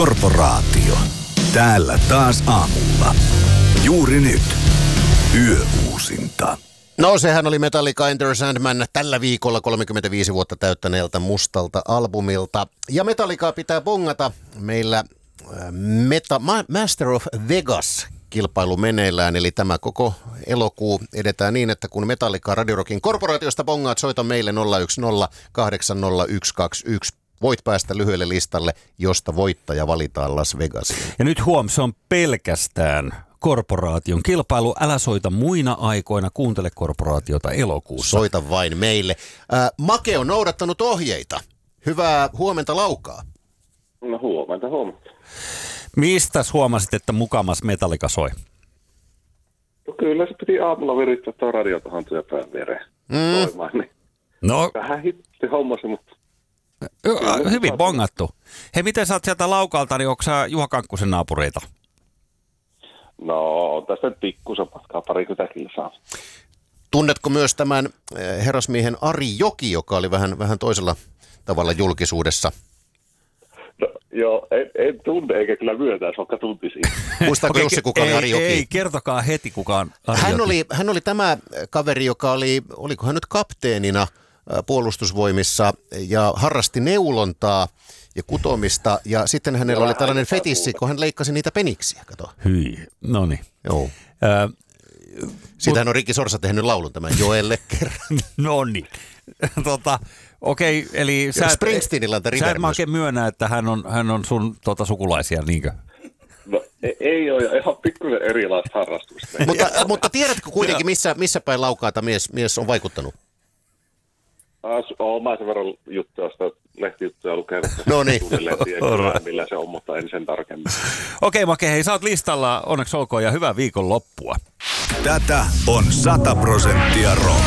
Korporaatio. Täällä taas aamulla. Juuri nyt. Yöuusinta. No sehän oli Metallica Enter Sandman tällä viikolla 35 vuotta täyttäneeltä mustalta albumilta. Ja Metallicaa pitää bongata meillä Master of Vegas -kilpailu meneillään, eli tämä koko elokuu edetään niin, että kun Metallica Radio Rockin korporaatiosta bongaat, soita meille 010 801 221. Voit päästä lyhyelle listalle, josta voittaja valitaan Las Vegasiin. Ja nyt se on pelkästään korporaation kilpailu. Älä soita muina aikoina, kuuntele korporaatiota elokuussa. Soita vain meille. Make on noudattanut ohjeita. Hyvää huomenta Laukaa. No huomenta. Mistäs huomasit, että mukamas Metallica soi? No kyllä se piti aamulla virittää tuo radio tuohon työpään viereen soimaan, niin No, vähän hitti hommasi, mutta hyvin bongattu. Hei, miten sä oot sieltä Laukalta, niin onko sä Juha Kankkusen naapureita? no on tästä pikkusen matkaa 20 kilsaa. Tunnetko myös tämän herrasmiehen Ari Joki, joka oli vähän toisella tavalla julkisuudessa? No joo, en tunne eikä kyllä myöntää, vaikka tuntisi. Muistaako Jussi, kuka oli Ari Joki? Ei, kertokaa heti kuka on Ari Joki. Hän oli tämä kaveri, joka oliko hän nyt kapteenina puolustusvoimissa ja harrasti neulontaa ja kutomista. Ja sitten hänellä oli tällainen fetissi, kun hän leikkasi niitä peniksiä, kato. Hyi, no niin. Joo. Siitähän on Rikki Sorsa tehnyt laulun tämän Joelle kerran. No niin. Okei, eli Springsteenilla on sä et Make myönnä, että hän on sun sukulaisia, niinkö? No ei ole, ihan pikkusen erilaista harrastusta. mutta tiedätkö kuitenkin, missä päin Laukaata mies on vaikuttanut? Olen sen verran juttuja, lehtijuttuja lukenut. No niin. Millä se on, mutta en sen tarkemmin. Okei, Make, hei, sä oot listalla, onneksi olkoon ja hyvää viikonloppua. Tätä on 100% rock.